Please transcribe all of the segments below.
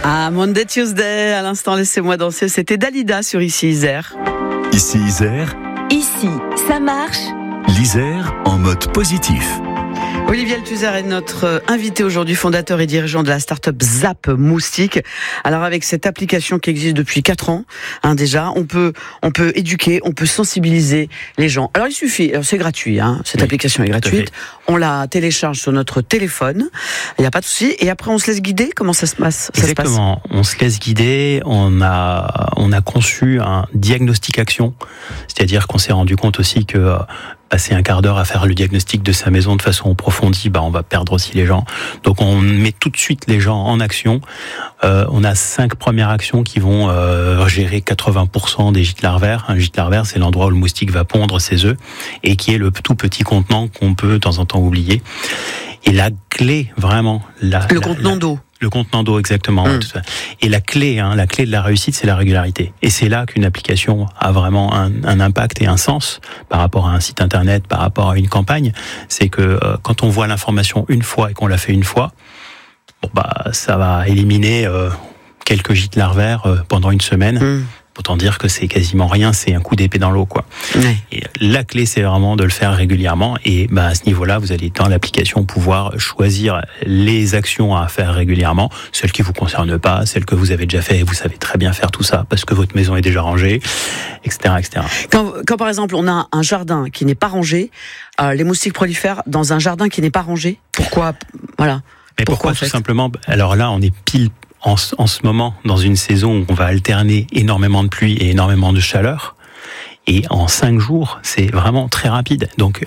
Ah, Monday Tuesday, à l'instant, laissez-moi danser. C'était Dalida sur Ici Isère. Ici Isère. Ici, ça marche. L'Isère en mode positif. Olivier Althusser est notre invité aujourd'hui, fondateur et dirigeant de la start-up Zap Moustique. Alors avec cette application qui existe depuis 4 ans, déjà, on peut éduquer, on peut sensibiliser les gens. Alors il suffit, c'est gratuit, cette application est gratuite. On la télécharge sur notre téléphone, il n'y a pas de souci. Et après on se laisse guider, comment ça se passe? Exactement, on se laisse guider, on a conçu un diagnostic action, c'est-à-dire qu'on s'est rendu compte aussi que passer un quart d'heure à faire le diagnostic de sa maison de façon approfondie, on va perdre aussi les gens. Donc on met tout de suite les gens en action. On a 5 premières actions qui vont gérer 80% des gîtes larvaires. Un gîte larvaire, c'est l'endroit où le moustique va pondre ses œufs et qui est le tout petit contenant qu'on peut de temps en temps oublier. Et la clé, vraiment... Le contenant d'eau. Le contenant d'eau, exactement. Et la clé de la réussite, c'est la régularité. Et c'est là qu'une application a vraiment un impact et un sens par rapport à un site internet, par rapport à une campagne. C'est que quand on voit l'information une fois et qu'on l'a fait une fois, ça va éliminer quelques gîtes larvaires pendant une semaine. Autant dire que c'est quasiment rien, c'est un coup d'épée dans l'eau, quoi. Ouais. Et la clé, c'est vraiment de le faire régulièrement. Et à ce niveau-là, vous allez dans l'application pouvoir choisir les actions à faire régulièrement, celles qui vous concernent pas, celles que vous avez déjà fait et vous savez très bien faire tout ça parce que votre maison est déjà rangée, etc., etc. Quand par exemple on a un jardin qui n'est pas rangé, les moustiques prolifèrent dans un jardin qui n'est pas rangé. Pourquoi? Voilà. Mais pourquoi tout simplement? Alors là, on est pile en ce moment, dans une saison où on va alterner énormément de pluie et énormément de chaleur, et en 5 jours, c'est vraiment très rapide. Donc,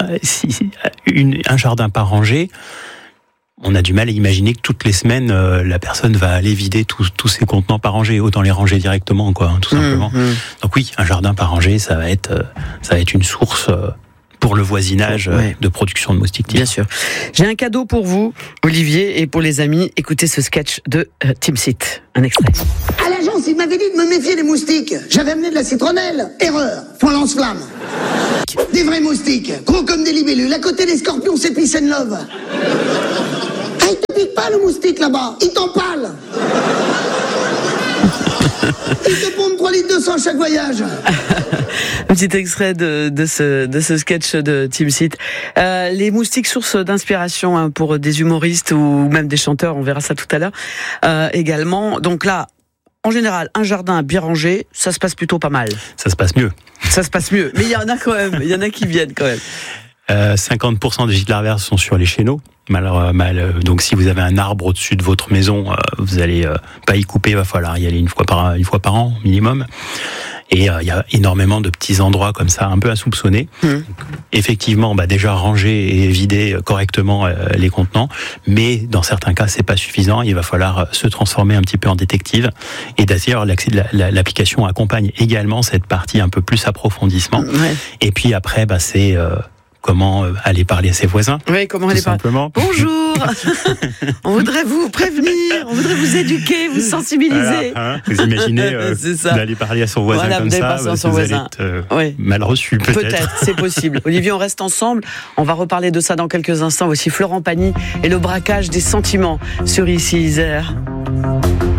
un jardin pas rangé, on a du mal à imaginer que toutes les semaines, la personne va aller vider tous ses contenants pas rangés. Autant les ranger directement, tout simplement. Donc oui, un jardin pas rangé, ça va être une source... pour le voisinage de production de moustiques tigres. Bien sûr. J'ai un cadeau pour vous, Olivier, et pour les amis. Écoutez ce sketch de Timsit. Un extrait. À l'agence, il m'avait dit de me méfier des moustiques. J'avais amené de la citronnelle. Erreur. Point lance-flamme. Des vrais moustiques, gros comme des libellules. À côté des scorpions, c'est peace and love. Ah, il te pique pas le moustique là-bas. Il t'empale. Il te pompe 3 litres de sang chaque voyage. Un petit extrait de ce sketch de Timsit. Les moustiques, source d'inspiration pour des humoristes ou même des chanteurs, on verra ça tout à l'heure également. Donc là, en général, un jardin bien rangé, ça se passe plutôt pas mal. Ça se passe mieux. Ça se passe mieux, mais il y en a quand même, il y en a qui viennent quand même. 50% des gîtes larvaires sont sur les chéneaux. Donc si vous avez un arbre au-dessus de votre maison, vous allez pas y couper, il va falloir y aller une fois par an minimum. Et il y a énormément de petits endroits comme ça, un peu à soupçonner. Donc, effectivement, déjà ranger et vider correctement les contenants, mais dans certains cas, c'est pas suffisant. Il va falloir se transformer un petit peu en détective. Et d'ailleurs, l'application accompagne également cette partie un peu plus approfondissement. Et puis après, c'est comment aller parler à ses voisins. Oui, comment aller parler. Bonjour. On voudrait vous prévenir, on voudrait vous éduquer, vous sensibiliser. Voilà, vous imaginez d'aller parler à son voisin comme ça, vous allez être mal reçu peut-être. Peut-être, c'est possible. Olivier, on reste ensemble. On va reparler de ça dans quelques instants. Voici Florent Pagny et le braquage des sentiments sur Ici Isère.